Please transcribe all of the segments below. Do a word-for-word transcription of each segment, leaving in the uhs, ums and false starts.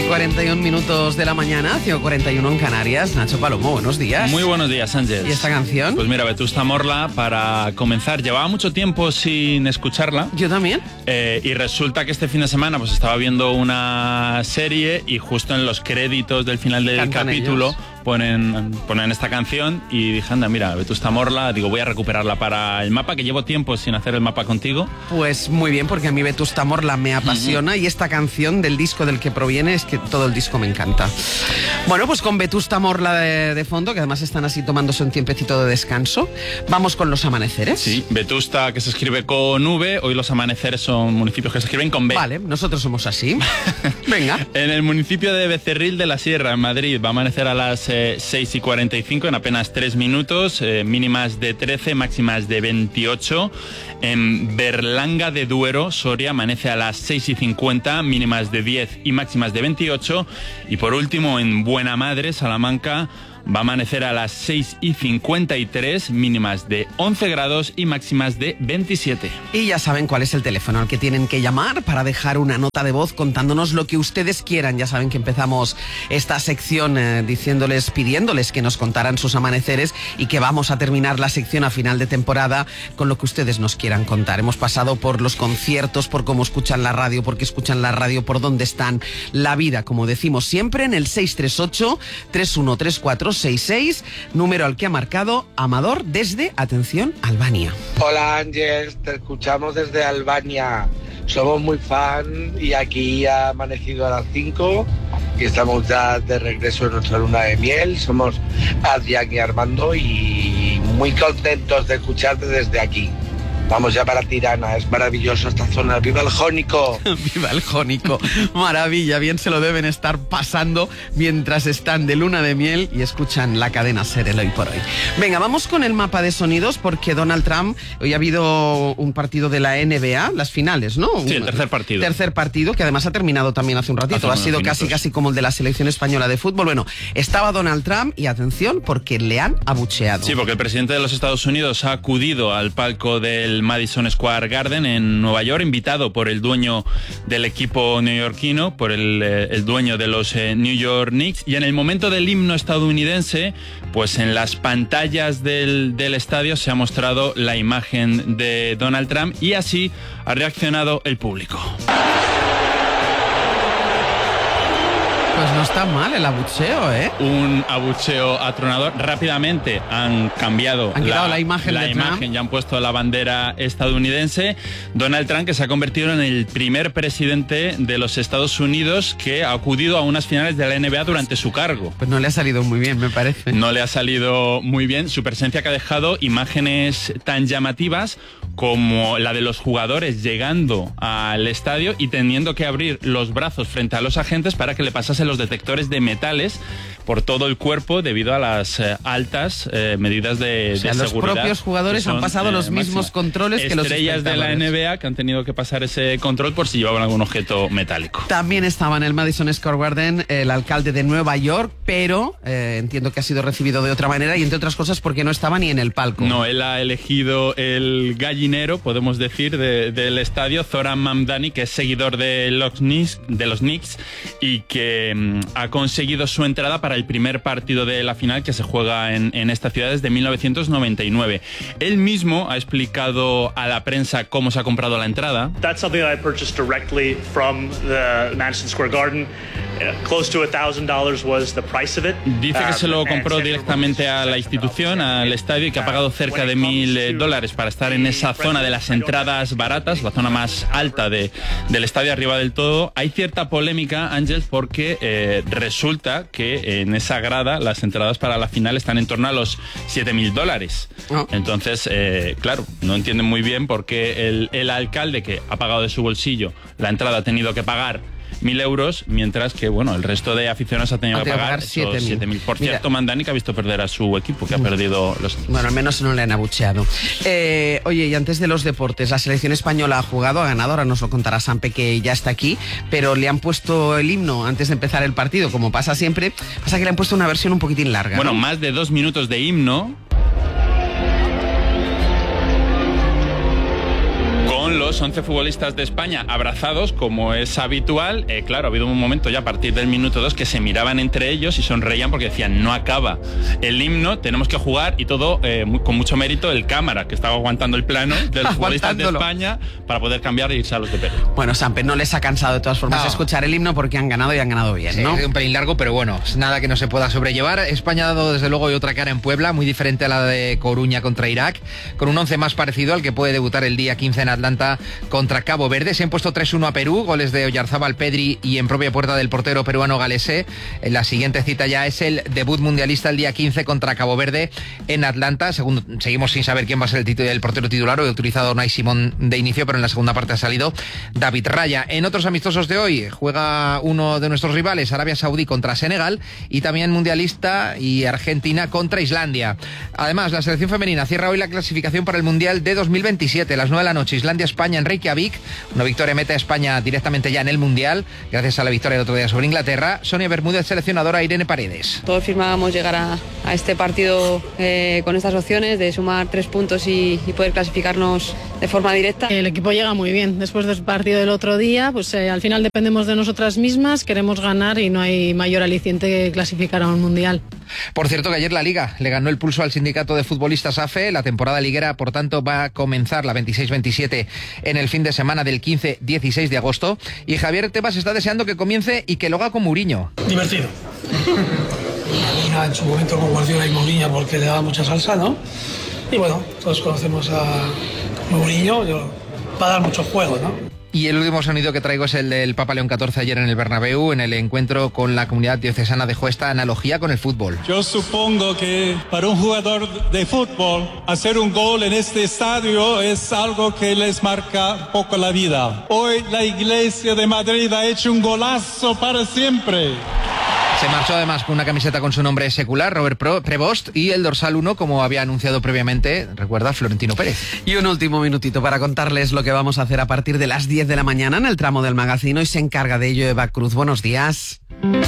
cuarenta y un minutos de la mañana, cinco cuarenta y uno en Canarias. Nacho Palomo, buenos días. Muy buenos días, Ángel. ¿Y esta canción? Pues mira, Vetusta Morla, para comenzar, llevaba mucho tiempo sin escucharla. Yo también. Eh, y resulta que este fin de semana pues estaba viendo una serie y justo en los créditos del final del Cantan capítulo ellos. ponen, ponen esta canción y dije, anda, mira, Vetusta Morla, digo, voy a recuperarla para el mapa, que llevo tiempo sin hacer el mapa contigo. Pues muy bien, porque a mí Vetusta Morla me apasiona uh-huh. y esta canción del disco del que proviene es que todo el disco me encanta. Bueno, pues con Vetusta Morla de, de fondo, que además están así tomándose un tiempecito de descanso, vamos con los amaneceres. Sí, Vetusta, que se escribe con V, hoy los amaneceres son municipios que se escriben con B. Vale, nosotros somos así. Venga. En el municipio de Becerril de la Sierra, en Madrid, va a amanecer a las eh, seis y cuarenta y cinco, en apenas tres minutos, eh, mínimas de trece, máximas de veintiocho. En Berlanga de Duero, Soria, amanece a las seis y cincuenta, mínimas de diez y máximas de veintiocho. Y por último, en Buena Madre, Salamanca, va a amanecer a las seis y cincuenta y tres, mínimas de once grados y máximas de veintisiete. Y ya saben cuál es el teléfono al que tienen que llamar para dejar una nota de voz contándonos lo que ustedes quieran. Ya saben que empezamos esta sección eh, diciéndoles, pidiéndoles que nos contaran sus amaneceres y que vamos a terminar la sección a final de temporada con lo que ustedes nos quieran contar. Hemos pasado por los conciertos, por cómo escuchan la radio, por qué escuchan la radio, por dónde están, la vida, como decimos siempre, en el seis tres ocho, tres uno tres cuatro seis seis, número al que ha marcado Amador desde, atención, Albania. Hola Ángel, te escuchamos desde Albania. Somos muy fan y aquí ha amanecido a las cinco y estamos ya de regreso en nuestra luna de miel. Somos Adrián y Armando y muy contentos de escucharte desde aquí. Vamos ya para Tirana, es maravilloso esta zona. ¡Viva el Jónico! ¡Viva el Jónico! Maravilla, bien se lo deben estar pasando mientras están de luna de miel y escuchan la cadena SER el hoy por hoy. Venga, vamos con el mapa de sonidos porque Donald Trump, hoy ha habido un partido de la N B A, las finales, ¿no? Sí, el tercer partido. Tercer partido, que además ha terminado también hace un ratito, hace ha sido casi casi como el de la selección española de fútbol. Bueno, estaba Donald Trump y atención porque le han abucheado. Sí, porque el presidente de los Estados Unidos ha acudido al palco del Madison Square Garden en Nueva York, invitado por el dueño del equipo neoyorquino, por el, eh, el dueño de los eh, New York Knicks, y en el momento del himno estadounidense, pues en las pantallas del, del estadio se ha mostrado la imagen de Donald Trump y así ha reaccionado el público. Pues no está mal el abucheo, ¿eh? Un abucheo atronador. Rápidamente han cambiado han la, la imagen, la de imagen Trump. Ya han puesto la bandera estadounidense. Donald Trump, que se ha convertido en el primer presidente de los Estados Unidos que ha acudido a unas finales de la N B A durante su cargo. Pues no le ha salido muy bien, me parece. No le ha salido muy bien. Su presencia que ha dejado imágenes tan llamativas como la de los jugadores llegando al estadio y teniendo que abrir los brazos frente a los agentes para que le pasasen los detectores de metales por todo el cuerpo debido a las eh, altas eh, medidas de, o sea, de los seguridad. Los propios jugadores son, han pasado eh, los mismos máxima. controles que los estrellas de la N B A que han tenido que pasar ese control por si llevaban algún objeto metálico. También estaba en el Madison Square Garden el alcalde de Nueva York, pero eh, entiendo que ha sido recibido de otra manera y entre otras cosas porque no estaba ni en el palco. No, él ha elegido el gallinero, podemos decir, de, del estadio, Zoran Mamdani, que es seguidor de los Knicks, de los Knicks y que mm, ha conseguido su entrada para el primer partido de la final que se juega en, en esta ciudad desde mil novecientos noventa y nueve. Él mismo ha explicado a la prensa cómo se ha comprado la entrada. That's something that I purchased directly from the Madison Square Garden. Uh, close to a thousand dollars was the price of it. Dice que se lo compró directamente a la institución, al estadio, y que ha pagado cerca de mil dólares para estar en esa zona de las entradas baratas, la zona más alta de, del estadio, arriba del todo. Hay cierta polémica, Ángel, porque eh, resulta que en esa grada las entradas para la final están en torno a los siete mil dólares. Oh. Entonces, eh, claro, no entienden muy bien por qué el, el alcalde, que ha pagado de su bolsillo la entrada, ha tenido que pagar mil euros, mientras que, bueno, el resto de aficionados ha tenido que pagar siete mil. Por cierto, Mamdani, que ha visto perder a su equipo, que ha perdido los... Bueno, al menos no le han abucheado. Eh, oye, y antes de los deportes, la selección española ha jugado, ha ganado, ahora nos lo contará Sampe, que ya está aquí, pero le han puesto el himno antes de empezar el partido, como pasa siempre, pasa que le han puesto una versión un poquitín larga. Bueno, ¿no? Más de dos minutos de himno, con los once futbolistas de España abrazados, como es habitual. Eh, claro, ha habido un momento ya a partir del minuto dos que se miraban entre ellos y sonreían porque decían, no acaba el himno, tenemos que jugar, y todo eh, con mucho mérito el cámara, que estaba aguantando el plano de los futbolistas de España para poder cambiar e irse a los de Perú. Bueno, Samper, no les ha cansado de todas formas no. escuchar el himno porque han ganado y han ganado bien, sí, ¿no? Es un pelín largo, pero bueno, nada que no se pueda sobrellevar. España ha dado desde luego otra cara en Puebla, muy diferente a la de Coruña contra Irak, con un once más parecido al que puede debutar el día quince en Atlanta contra Cabo Verde. Se han puesto tres uno a Perú, goles de Oyarzábal, Pedri y en propia puerta del portero peruano Galesé. La siguiente cita ya es el debut mundialista el día quince contra Cabo Verde en Atlanta. Según, seguimos sin saber quién va a ser el, tit- el portero titular. Hoy ha utilizado Unai Simón de inicio, pero en la segunda parte ha salido David Raya. En otros amistosos de hoy juega uno de nuestros rivales, Arabia Saudí contra Senegal, y también mundialista y Argentina contra Islandia. Además, la selección femenina cierra hoy la clasificación para el Mundial de dos mil veintisiete. A las nueve de la noche, Islandia-España en Reykjavik. Una victoria mete a España directamente ya en el Mundial, gracias a la victoria del otro día sobre Inglaterra. Sonia Bermúdez, seleccionadora, Irene Paredes. Todos firmábamos llegar a, a este partido eh, con estas opciones de sumar tres puntos y, y poder clasificarnos de forma directa. El equipo llega muy bien. Después del partido del otro día, pues eh, al final dependemos de nosotras mismas, queremos ganar y no hay mayor aliciente que clasificar a un Mundial. Por cierto, que ayer la Liga le ganó el pulso al sindicato de futbolistas A F E. La temporada liguera, por tanto, va a comenzar la veintiséis veintisiete en el fin de semana del quince dieciséis de agosto. Y Javier Tebas está deseando que comience y que lo haga con Mourinho. Divertido. En su momento con Guardiola y Mourinho porque le daba mucha salsa, ¿no? Y bueno, todos conocemos a Mourinho, yo, va a dar mucho juego, ¿no? Y el último sonido que traigo es el del Papa León catorce ayer en el Bernabéu, en el encuentro con la comunidad diocesana. Dejó esta analogía con el fútbol. Yo supongo que para un jugador de fútbol hacer un gol en este estadio es algo que les marca poco la vida. Hoy la Iglesia de Madrid ha hecho un golazo para siempre. Se marchó además con una camiseta con su nombre secular, Robert Prevost, y el dorsal uno, como había anunciado previamente, recuerda, Florentino Pérez. Y un último minutito para contarles lo que vamos a hacer a partir de las diez de la mañana en el tramo del Magazino, y se encarga de ello Eva Cruz. Buenos días.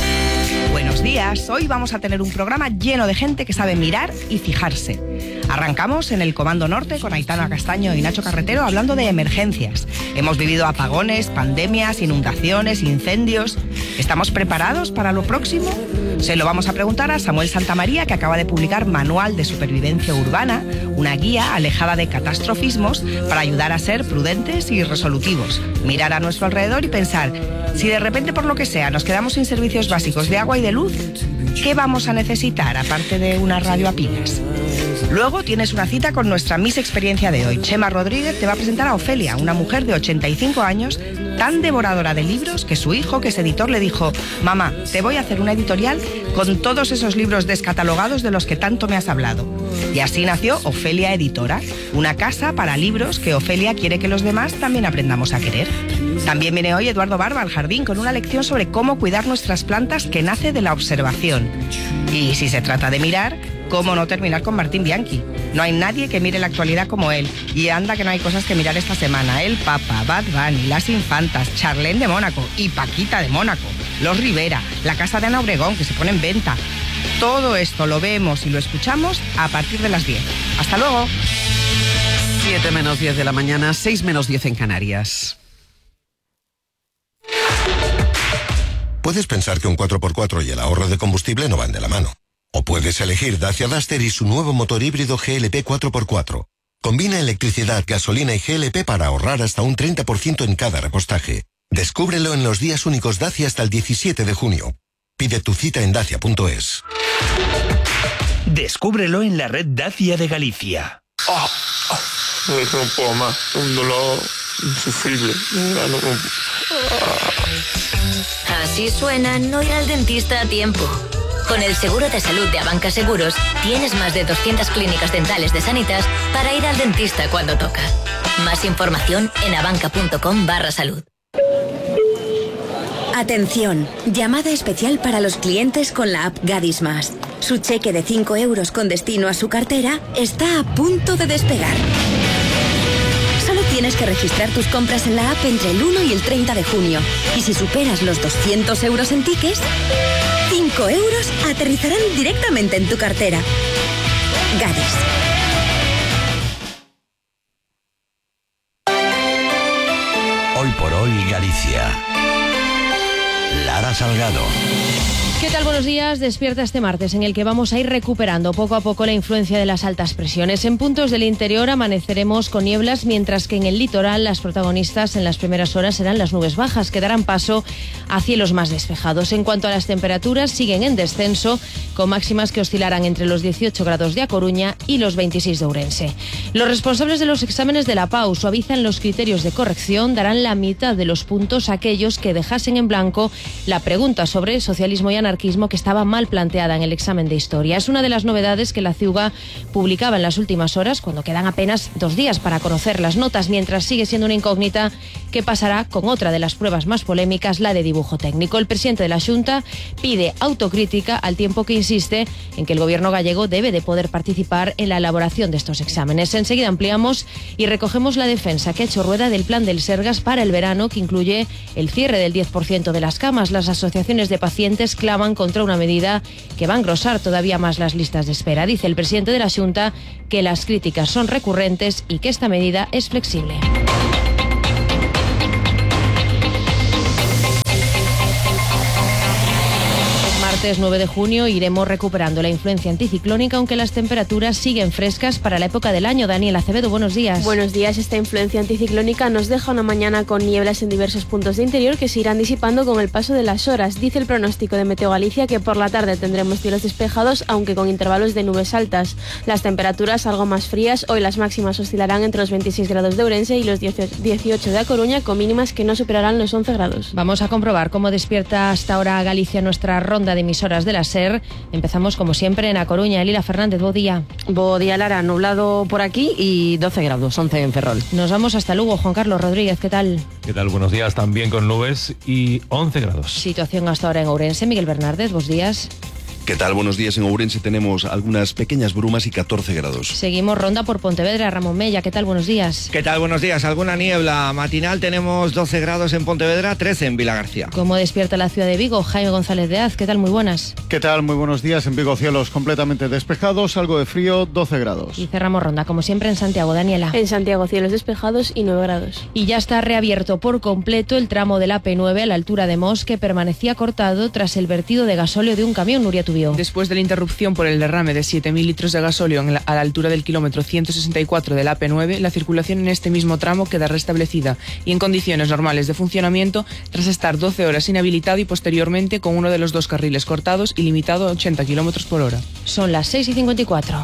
Buenos días. Hoy vamos a tener un programa lleno de gente que sabe mirar y fijarse. Arrancamos en el Comando Norte con Aitana Castaño y Nacho Carretero hablando de emergencias. Hemos vivido apagones, pandemias, inundaciones, incendios. ¿Estamos preparados para lo próximo? Se lo vamos a preguntar a Samuel Santamaría, que acaba de publicar Manual de Supervivencia Urbana, una guía alejada de catastrofismos para ayudar a ser prudentes y resolutivos. Mirar a nuestro alrededor y pensar, si de repente por lo que sea nos quedamos sin servicios básicos de agua y de luz, ¿qué vamos a necesitar aparte de una radio a pilas? Luego tienes una cita con nuestra Miss Experiencia de hoy. Chema Rodríguez te va a presentar a Ofelia, una mujer de ochenta y cinco años, tan devoradora de libros que su hijo, que es editor, le dijo: mamá, te voy a hacer una editorial con todos esos libros descatalogados de los que tanto me has hablado. Y así nació Ofelia Editora, una casa para libros que Ofelia quiere que los demás también aprendamos a querer. También viene hoy Eduardo Barba al jardín con una lección sobre cómo cuidar nuestras plantas que nace de la observación. Y si se trata de mirar, ¿cómo no terminar con Martín Bianchi? No hay nadie que mire la actualidad como él. Y anda que no hay cosas que mirar esta semana. El Papa, Bad Bunny, las Infantas, Charlene de Mónaco y Paquita de Mónaco, los Rivera, la casa de Ana Obregón que se pone en venta. Todo esto lo vemos y lo escuchamos a partir de las diez. ¡Hasta luego! siete menos diez de la mañana, seis menos diez en Canarias. Puedes pensar que un cuatro por cuatro y el ahorro de combustible no van de la mano. O puedes elegir Dacia Duster y su nuevo motor híbrido G L P cuatro por cuatro. Combina electricidad, gasolina y G L P para ahorrar hasta un treinta por ciento en cada repostaje. Descúbrelo en los días únicos Dacia hasta el diecisiete de junio. Pide tu cita en dacia punto es. Descúbrelo en la red Dacia de Galicia. Oh, oh, no puedo más, un dolor insufrible. No, no, no. Así suena no ir al dentista a tiempo. Con el seguro de salud de Abanca Seguros, tienes más de doscientas clínicas dentales de Sanitas para ir al dentista cuando toca. Más información en abanca.com barra salud. Atención, llamada especial para los clientes con la app Gadis Más. Su cheque de cinco euros con destino a su cartera está a punto de despegar. Solo tienes que registrar tus compras en la app entre el uno y el treinta de junio. Y si superas los doscientos euros en tickets, cinco euros aterrizarán directamente en tu cartera. Gadis. Salgado. ¿Qué tal? Buenos días. Despierta este martes en el que vamos a ir recuperando poco a poco la influencia de las altas presiones. En puntos del interior amaneceremos con nieblas, mientras que en el litoral las protagonistas en las primeras horas serán las nubes bajas, que darán paso a cielos más despejados. En cuanto a las temperaturas, siguen en descenso, con máximas que oscilarán entre los dieciocho grados de A Coruña y los veintiséis de Ourense. Los responsables de los exámenes de la P A U suavizan los criterios de corrección, darán la mitad de los puntos a aquellos que dejasen en blanco la pregunta sobre socialismo y anarquismo que estaba mal planteada en el examen de historia. Es una de las novedades que la CIUGA publicaba en las últimas horas, cuando quedan apenas dos días para conocer las notas, mientras sigue siendo una incógnita qué pasará con otra de las pruebas más polémicas, la de dibujo técnico. El presidente de la Xunta pide autocrítica al tiempo que insiste en que el gobierno gallego debe de poder participar en la elaboración de estos exámenes. Enseguida ampliamos y recogemos la defensa que ha hecho Rueda del plan del Sergas para el verano, que incluye el cierre del diez por ciento de las camas. Las asociaciones de pacientes claman contra una medida que va a engrosar todavía más las listas de espera. Dice el presidente de la Xunta que las críticas son recurrentes y que esta medida es flexible. Martes nueve de junio iremos recuperando la influencia anticiclónica, aunque las temperaturas siguen frescas para la época del año. Daniel Acevedo, buenos días. Buenos días. Esta influencia anticiclónica nos deja una mañana con nieblas en diversos puntos de interior que se irán disipando con el paso de las horas. Dice el pronóstico de Meteo Galicia que por la tarde tendremos cielos despejados, aunque con intervalos de nubes altas. Las temperaturas algo más frías. Hoy las máximas oscilarán entre los veintiséis grados de Ourense y los dieciocho de A Coruña, con mínimas que no superarán los once grados. Vamos a comprobar cómo despierta hasta ahora Galicia nuestra ronda de emisoras de la SER. Empezamos como siempre en A Coruña. Elila Fernández, bo día. Bo día, Lara. Nublado por aquí y doce grados, once en Ferrol. Nos vamos hasta Lugo. Juan Carlos Rodríguez, ¿qué tal? ¿Qué tal? Buenos días. También con nubes y once grados. Situación hasta ahora en Ourense. Miguel Bernárdez, buenos días. ¿Qué tal? Buenos días. En Ourense tenemos algunas pequeñas brumas y catorce grados. Seguimos ronda por Pontevedra. Ramón Mella, ¿qué tal? Buenos días. ¿Qué tal? Buenos días. Alguna niebla matinal. Tenemos doce grados en Pontevedra, trece en Vilagarcía. ¿Cómo despierta la ciudad de Vigo? Jaime González de Az, ¿qué tal? Muy buenas. ¿Qué tal? Muy buenos días. En Vigo cielos completamente despejados, algo de frío, doce grados. Y cerramos ronda, como siempre, en Santiago. Daniela. En Santiago cielos despejados y nueve grados. Y ya está reabierto por completo el tramo de la A P nueve a la altura de Mos, que permanecía cortado tras el vertido de gasóleo de un camión. Nuria Tubío. Después del interrupción por el derrame de siete mil litros de gasóleo en la, a la altura del kilómetro ciento sesenta y cuatro de la A P nueve, la circulación en este mismo tramo queda restablecida y en condiciones normales de funcionamiento tras estar doce horas inhabilitado y posteriormente con uno de los dos carriles cortados y limitado a ochenta kilómetros por hora. Son las seis y cincuenta y cuatro.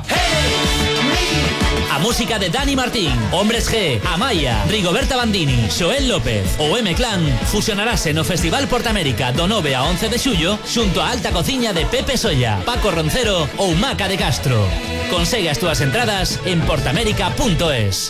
A música de Dani Martín, Hombres G, Amaya, Rigoberta Bandini, Xoel López ou M-Clan fusionarase no Festival Portamérica do nove a once de xullo xunto a alta cociña de Pepe Solla, Paco Roncero ou Maca de Castro. Consegue as túas entradas en portamérica punto es.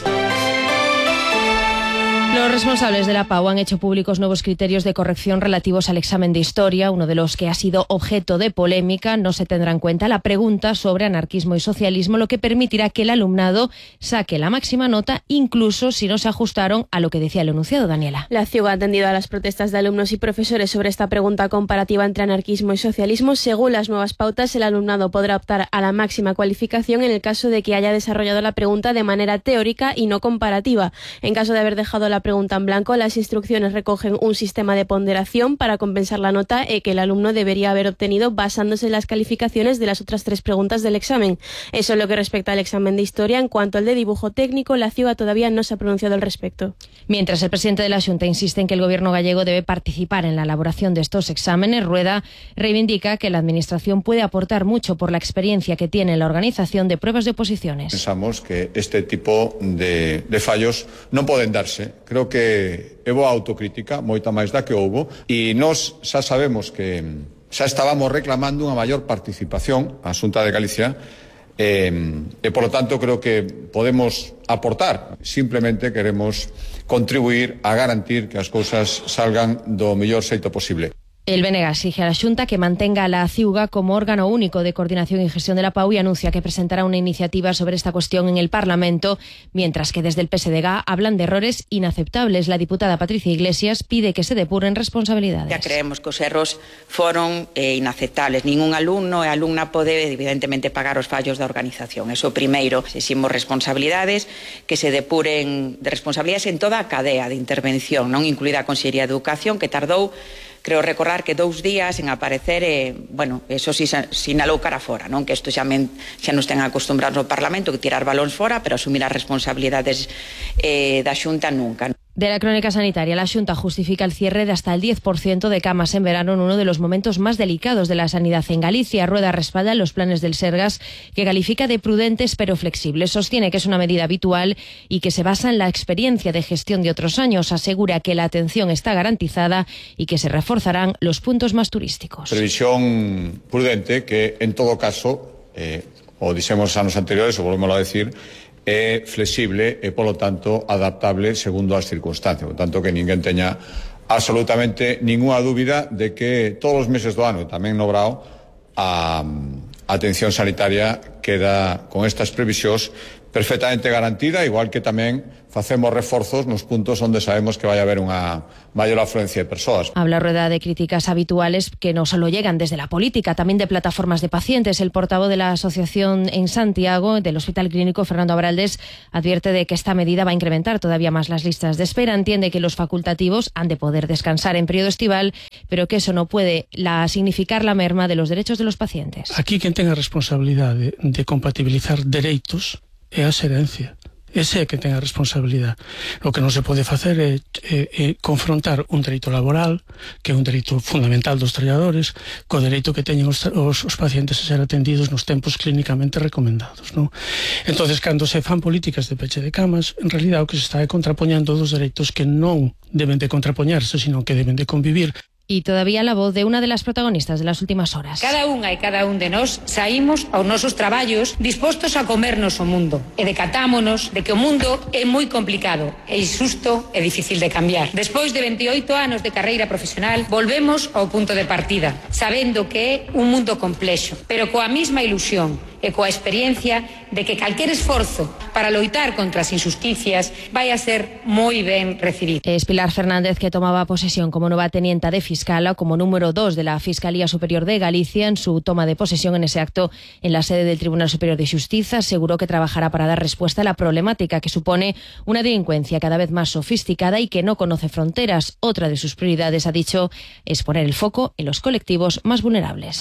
Los responsables de la P A U han hecho públicos nuevos criterios de corrección relativos al examen de historia, uno de los que ha sido objeto de polémica. No se tendrá en cuenta la pregunta sobre anarquismo y socialismo, lo que permitirá que el alumnado saque la máxima nota, incluso si no se ajustaron a lo que decía el enunciado. Daniela. La CIUGA ha atendido a las protestas de alumnos y profesores sobre esta pregunta comparativa entre anarquismo y socialismo. Según las nuevas pautas, el alumnado podrá optar a la máxima cualificación en el caso de que haya desarrollado la pregunta de manera teórica y no comparativa. En caso de haber dejado la pregunta en blanco, las instrucciones recogen un sistema de ponderación para compensar la nota que el alumno debería haber obtenido basándose en las calificaciones de las otras tres preguntas del examen. Eso es lo que respecta al examen de historia. En cuanto al de dibujo técnico, la CIUGA todavía no se ha pronunciado al respecto. Mientras el presidente de la Xunta insiste en que el gobierno gallego debe participar en la elaboración de estos exámenes, Rueda reivindica que la administración puede aportar mucho por la experiencia que tiene en la organización de pruebas de oposiciones. Pensamos que este tipo de, de fallos non poden darse. Creo que é boa autocrítica, moita máis da que houbo, e nós xa sabemos que xa estábamos reclamando unha maior participación á Xunta de Galicia e, e polo tanto creo que podemos aportar. Simplemente queremos contribuir a garantir que as cousas salgan do mellor xeito posible. El B N G exige a la Xunta que mantenga a la CIUGA como órgano único de coordinación y gestión de la P A U y anuncia que presentará una iniciativa sobre esta cuestión en el Parlamento, mientras que desde el P S D G hablan de errores inaceptables. La diputada Patricia Iglesias pide que se depuren responsabilidades. Ya creemos que os erros foron eh, inaceptables. Ningún alumno e alumna pode, evidentemente, pagar os fallos da organización. Eso primeiro, exiximos responsabilidades, que se depuren de responsabilidades en toda a cadea de intervención, non incluída a Consellería de Educación, que tardou creo recordar que dous días en aparecer, eh, bueno, eso si sinalou cara fora, non? Que isto xa, men, xa nos ten acostumbrados no Parlamento, que tirar balóns fora, pero asumir as responsabilidades eh, da Xunta nunca. De la crónica sanitaria, la Xunta justifica el cierre de hasta el diez por ciento de camas en verano en uno de los momentos más delicados de la sanidad en Galicia. Rueda respalda los planes del Sergas, que califica de prudentes pero flexibles. Sostiene que es una medida habitual y que se basa en la experiencia de gestión de otros años. Asegura que la atención está garantizada y que se reforzarán los puntos más turísticos. Previsión prudente que, en todo caso, eh, o dixemos anos anteriores, o volvemos a decir, é flexible e, polo tanto, adaptable segundo as circunstancias. Por tanto, que ninguén teña absolutamente ninguna dúbida de que todos os meses do ano, tamén no Brao, a atención sanitaria queda con estas previsións perfectamente garantida, igual que tamén facemos reforzos nos puntos onde sabemos que vai haber unha maior afluencia de persoas. Habla Rueda de críticas habituales que no solo llegan desde la política, también de plataformas de pacientes. El portavoz de la asociación en Santiago, del Hospital Clínico, Fernando Abraldés, advierte de que esta medida va a incrementar todavía más las listas de espera. Entiende que los facultativos han de poder descansar en periodo estival, pero que eso no puede la, significar la merma de los derechos de los pacientes. Aquí quen ten a responsabilidade de compatibilizar dereitos é a xerencia. Ese é que ten a responsabilidade. O que non se pode facer é, é, é confrontar un dereito laboral, que é un dereito fundamental dos traballadores, co dereito que teñen os, os, os pacientes a ser atendidos nos tempos clínicamente recomendados, non? Entonces, cando se fan políticas de peche de camas, en realidad o que se está é contrapoñendo dos dereitos que non deben de contrapoñarse, sino que deben de convivir. Y todavía la voz de una de las protagonistas de las últimas horas. Cada unha e cada un de nós saímos aos nosos traballos dispostos a comernos o mundo e decatámonos de que o mundo é moi complicado, é injusto e difícil de cambiar. Despois de veintioito anos de carreira profesional, volvemos ao punto de partida, sabendo que é un mundo complexo, pero coa mesma ilusión e coa experiencia de que calquer esforzo para loitar contra as injusticias vai a ser moi ben recibido. Es Pilar Fernández, que tomaba posesión como nueva tenienta de fiscala, como número dos de la Fiscalía Superior de Galicia. En su toma de posesión en ese acto en la sede del Tribunal Superior de Xustiza, aseguró que trabajará para dar respuesta a la problemática que supone una delincuencia cada vez más sofisticada y que no conoce fronteras. Otra de sus prioridades, ha dicho, es poner el foco en los colectivos más vulnerables.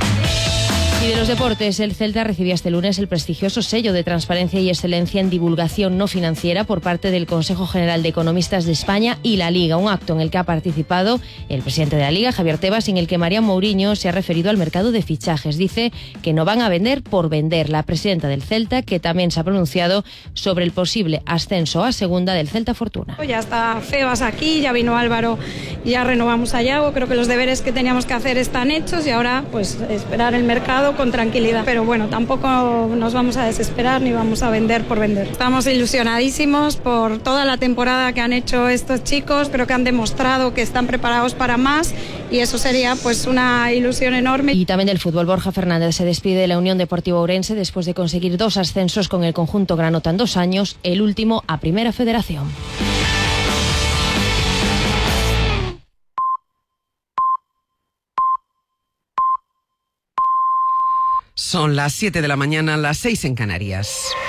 Y de los deportes, el Celta recibía este lunes el prestigioso sello de transparencia y excelencia en divulgación no financiera por parte del Consejo General de Economistas de España y la Liga, un acto en el que ha participado el presidente de la Liga, Javier Tebas, en el que María Mourinho se ha referido al mercado de fichajes. Dice que no van a vender por vender. La presidenta del Celta, que también se ha pronunciado sobre el posible ascenso a segunda del Celta Fortuna. Ya está Febas aquí, ya vino Álvaro, ya renovamos a Yago. Creo que los deberes que teníamos que hacer están hechos y ahora pues esperar el mercado con tranquilidad, pero bueno, tampoco nos vamos a desesperar ni vamos a vender por vender. Estamos ilusionadísimos por toda la temporada que han hecho estos chicos, creo que han demostrado que están preparados para más y eso sería pues una ilusión enorme. Y también del fútbol, Borja Fernández se despide de la Unión Deportiva Ourense después de conseguir dos ascensos con el conjunto granota en dos años, el último a Primera Federación. Son las siete de la mañana, las seis en Canarias.